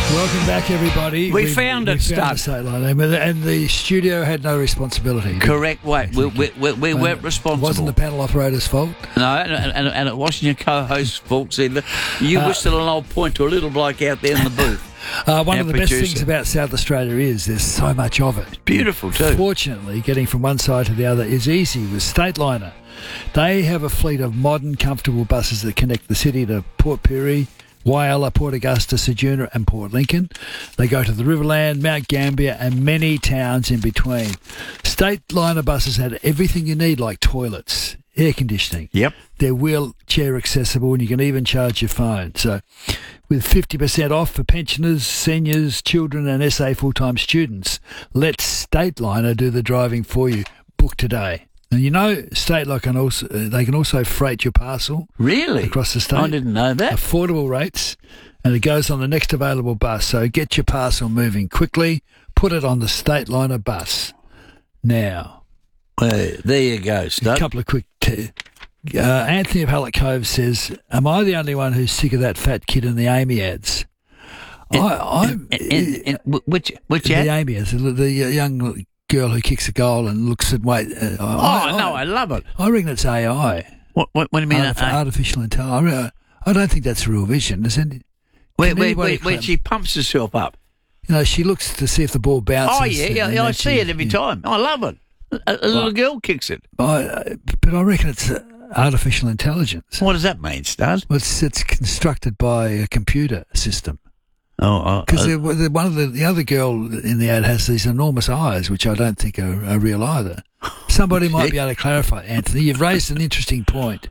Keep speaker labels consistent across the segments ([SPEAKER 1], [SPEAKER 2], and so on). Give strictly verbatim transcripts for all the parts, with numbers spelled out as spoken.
[SPEAKER 1] Welcome back, everybody.
[SPEAKER 2] We, we found it,
[SPEAKER 1] Stud. And the studio had no responsibility.
[SPEAKER 2] Correct. Wait, we, we, we, we weren't responsible.
[SPEAKER 1] It wasn't the panel operator's fault.
[SPEAKER 2] No, and, and, and it wasn't your co-host's fault either. You uh, whistled an old point to a little bloke out there in the booth.
[SPEAKER 1] Uh, one
[SPEAKER 2] Our
[SPEAKER 1] of the
[SPEAKER 2] producer.
[SPEAKER 1] best things about South Australia is there's so much of it.
[SPEAKER 2] It's beautiful too.
[SPEAKER 1] Fortunately, getting from one side to the other is easy with Stateliner. They have a fleet of modern, comfortable buses that connect the city to Port Pirie, Whyalla, Port Augusta, Ceduna and Port Lincoln. They go to the Riverland, Mount Gambier and many towns in between. Stateliner buses had everything you need, like toilets, air conditioning.
[SPEAKER 2] Yep.
[SPEAKER 1] They're wheelchair accessible and you can even charge your phone. So with fifty percent off for pensioners, seniors, children and S A full-time students, let Stateliner do the driving for you. Book today. And you know, Stateliner can also they can also freight your parcel.
[SPEAKER 2] Really?
[SPEAKER 1] Across the state.
[SPEAKER 2] I didn't know that.
[SPEAKER 1] Affordable rates, and it goes on the next available bus. So get your parcel moving quickly. Put it on the Stateliner bus now.
[SPEAKER 2] Well, there you go, Stud.
[SPEAKER 1] A couple of quick. T- uh, Anthony of Hallett Cove says, "Am I the only one who's sick of that fat kid in the Amy ads?"
[SPEAKER 2] In,
[SPEAKER 1] I, I'm
[SPEAKER 2] in, in, in, in, which which ad?
[SPEAKER 1] The Amy ads, the, the young girl who kicks a goal and looks at wait. Uh,
[SPEAKER 2] oh
[SPEAKER 1] I,
[SPEAKER 2] no,
[SPEAKER 1] I,
[SPEAKER 2] I love it.
[SPEAKER 1] I reckon it's A I.
[SPEAKER 2] What what, what do you mean?
[SPEAKER 1] Artif- artificial intelligence. I don't think that's real vision, is it?
[SPEAKER 2] Where, where, where, where she pumps herself up.
[SPEAKER 1] You know, she looks to see if the ball bounces.
[SPEAKER 2] Oh yeah, yeah, yeah I see
[SPEAKER 1] she,
[SPEAKER 2] it every
[SPEAKER 1] yeah.
[SPEAKER 2] time. I love it. A, a little
[SPEAKER 1] well,
[SPEAKER 2] girl kicks it.
[SPEAKER 1] I, but I reckon it's uh, artificial intelligence.
[SPEAKER 2] What does that mean, Stud?
[SPEAKER 1] Well, it's, it's constructed by a computer system.
[SPEAKER 2] Oh,
[SPEAKER 1] because
[SPEAKER 2] uh,
[SPEAKER 1] uh, one of the the other girl in the ad has these enormous eyes, which I don't think are, are real either. Somebody might be able to clarify, Anthony. You've raised an interesting point.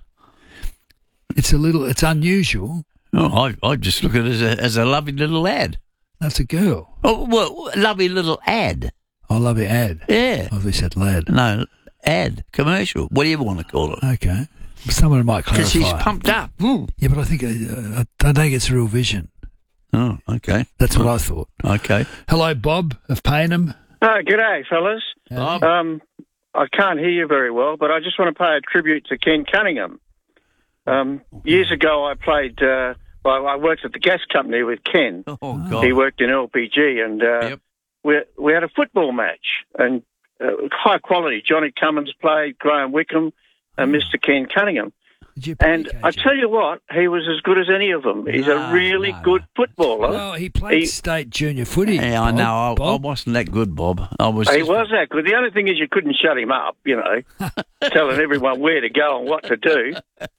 [SPEAKER 1] It's a little, it's unusual.
[SPEAKER 2] Oh, I I just look at it as a, as a lovely little ad.
[SPEAKER 1] That's a girl.
[SPEAKER 2] Oh, well, lovely little ad.
[SPEAKER 1] I love your ad.
[SPEAKER 2] Yeah.
[SPEAKER 1] I've said lad.
[SPEAKER 2] No, ad, commercial, whatever you want to call it.
[SPEAKER 1] Okay. Someone might clarify.
[SPEAKER 2] Because she's pumped up. Mm.
[SPEAKER 1] Yeah, but I think uh, I don't think it's real vision.
[SPEAKER 2] Oh, okay.
[SPEAKER 1] That's what I thought.
[SPEAKER 2] Okay.
[SPEAKER 1] Hello, Bob of Paynham.
[SPEAKER 3] Oh, g'day, fellas.
[SPEAKER 2] Bob.
[SPEAKER 3] Um, I can't hear you very well, but I just want to pay a tribute to Ken Cunningham. Um, years ago, I played. Uh, well, I worked at the gas company with Ken.
[SPEAKER 2] Oh God.
[SPEAKER 3] He worked in L P G, and uh,
[SPEAKER 2] Yep.
[SPEAKER 3] we we had a football match, and uh, high quality. Johnny Cummins played, Graham Wickham, and Mister Ken Cunningham.
[SPEAKER 1] Did you play,
[SPEAKER 3] And
[SPEAKER 1] K J?
[SPEAKER 3] I tell you what, he was as good as any of them. He's
[SPEAKER 2] No,
[SPEAKER 3] a really
[SPEAKER 2] no,
[SPEAKER 3] good
[SPEAKER 2] no.
[SPEAKER 3] footballer.
[SPEAKER 1] Well, he played
[SPEAKER 3] He-
[SPEAKER 1] state junior footy.
[SPEAKER 2] Yeah, I
[SPEAKER 1] Bob,
[SPEAKER 2] know. I, I
[SPEAKER 1] Bob.
[SPEAKER 2] wasn't that good, Bob. I was.
[SPEAKER 3] He
[SPEAKER 2] just-
[SPEAKER 3] was that good. The only thing is you couldn't shut him up, you know, telling everyone where to go and what to do.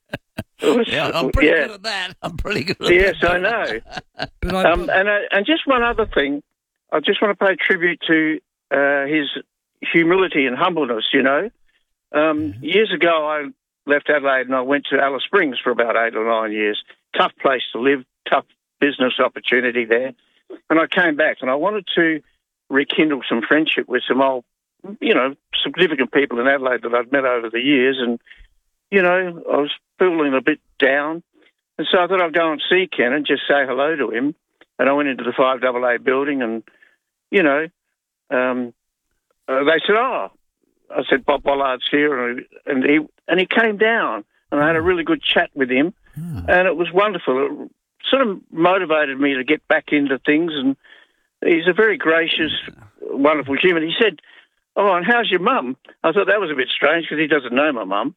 [SPEAKER 3] It was-
[SPEAKER 2] Yeah, I'm pretty
[SPEAKER 3] yeah.
[SPEAKER 2] good at that. I'm pretty good at
[SPEAKER 3] Yes,
[SPEAKER 2] that.
[SPEAKER 3] I know.
[SPEAKER 1] But I,
[SPEAKER 3] Um, and uh, and just one other thing, I just want to pay tribute to uh, his humility and humbleness. You know, um, years ago I left Adelaide and I went to Alice Springs for about eight or nine years. Tough place to live, tough business opportunity there. And I came back and I wanted to rekindle some friendship with some old, you know, significant people in Adelaide that I'd met over the years. And, you know, I was feeling a bit down. And so I thought I'd go and see Ken and just say hello to him. And I went into the five A A building and, you know, um, uh, they said, oh, I said, Bob Bollard's here. And, and he and he came down and I had a really good chat with him.
[SPEAKER 1] Hmm.
[SPEAKER 3] And it was wonderful. It sort of motivated me to get back into things. And he's a very gracious, wonderful human. He said, oh, and how's your mum? I thought that was a bit strange because he doesn't know my mum.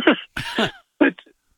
[SPEAKER 3] But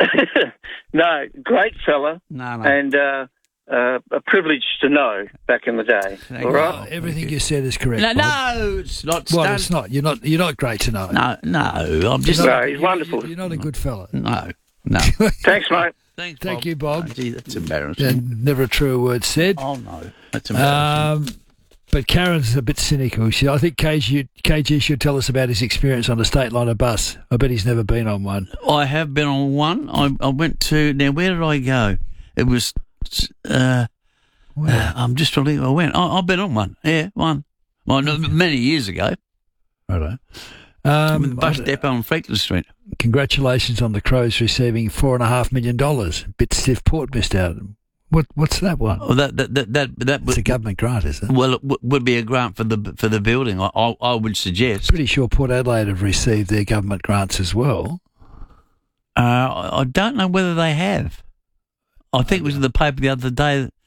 [SPEAKER 3] no, great fella.
[SPEAKER 2] No, no.
[SPEAKER 3] And uh, uh, a privilege to know back in the day.
[SPEAKER 2] Thank
[SPEAKER 3] All
[SPEAKER 2] you.
[SPEAKER 3] right?
[SPEAKER 1] Oh, everything you said is correct.
[SPEAKER 2] No,
[SPEAKER 1] Bob.
[SPEAKER 2] no, it's not.
[SPEAKER 1] Well,
[SPEAKER 2] Stud.
[SPEAKER 1] it's not. You're not. You're not great to know.
[SPEAKER 2] No, no. I'm just.
[SPEAKER 1] You're
[SPEAKER 3] No,
[SPEAKER 1] not-
[SPEAKER 3] he's
[SPEAKER 1] you're-
[SPEAKER 3] wonderful.
[SPEAKER 1] You're not a good fella.
[SPEAKER 2] No, no.
[SPEAKER 3] Thanks, mate.
[SPEAKER 2] Thanks,
[SPEAKER 1] Thank
[SPEAKER 2] Bob.
[SPEAKER 1] you, Bob.
[SPEAKER 2] Oh, gee, that's embarrassing.
[SPEAKER 1] Yeah, never a truer word said.
[SPEAKER 2] Oh no, that's embarrassing.
[SPEAKER 1] Um, but Karen's a bit cynical. She, I think K G, K G should tell us about his experience on a Stateliner bus. I bet he's never been on one.
[SPEAKER 2] I have been on one. I, I went to now. Where did I go? It was. Uh,
[SPEAKER 1] Well,
[SPEAKER 2] uh, I'm just trying to think. I went. I, I've been on one. Yeah, one. Well, no, many years ago.
[SPEAKER 1] righto.
[SPEAKER 2] Um,
[SPEAKER 1] Um,
[SPEAKER 2] bus
[SPEAKER 1] I-
[SPEAKER 2] depot on Franklin Street.
[SPEAKER 1] congratulations on the Crows receiving four and a half million dollars. Bit stiff. Port missed out. What? What's that one?
[SPEAKER 2] Oh, that that that that, that
[SPEAKER 1] It's
[SPEAKER 2] would,
[SPEAKER 1] a government grant, is it?
[SPEAKER 2] well, it w- would be a grant for the for the building. I I, I would suggest.
[SPEAKER 1] Pretty sure Port Adelaide have received their government grants as well.
[SPEAKER 2] Uh, I I don't know whether they have. I think it was in the paper the other day